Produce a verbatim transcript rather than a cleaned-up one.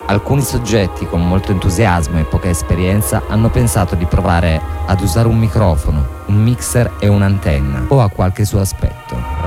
Alcuni soggetti con molto entusiasmo e poca esperienza hanno pensato di provare ad usare un microfono, un mixer e un'antenna, o a qualche suo aspetto.